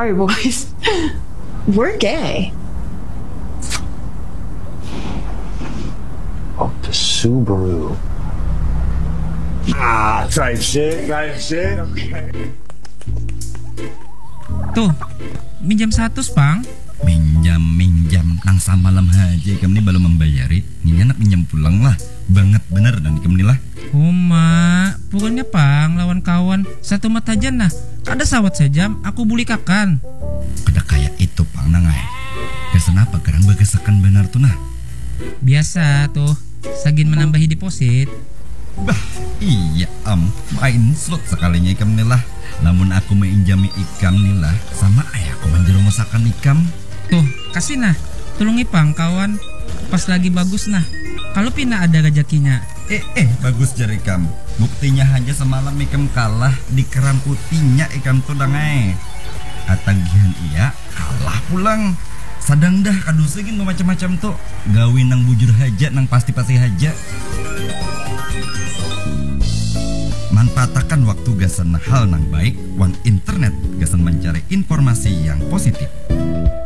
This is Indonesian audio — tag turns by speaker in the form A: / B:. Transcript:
A: Sorry, boys. We're gay.
B: Oh, the Subaru. Type shit. Okay.
C: Tuh, minjam 100, Pang.
D: Minjam nang samalam haja ikam ni belum membayari. Ini anak minjam pulang lah. Banget bener dan ikam ni lah.
C: Oma, pokoknya Pang lawan kawan satu mata aja nah. Ada sawat sejam, aku buli kakan.
D: Kada kayak itu Pang nangai. Kesan apa kerang begesakan benar tuh nah.
C: Biasa tuh, sagin menambahi deposit.
D: Bah, iya main slot sekalinya ikam ni lah. Namun aku menginjami ikam ni lah sama ayahku menjeru masakan ikam.
C: Tuh, kasih nah. Tolong Pang kawan. Pas lagi bagus nah. Kalau pina ada rezekinya.
D: Bagus jari ikam. Buktinya hanya semalam ikam kalah di keran putihnya ikam tuh dangai. Atagihan iya kalah pulang. Sadang dah kadu segin macam-macam tuh. Gawin nang bujur haja nang pasti-pasti haja. Manfaatkan waktu gasan hal nang baik. Wan internet gasan mencari informasi yang positif.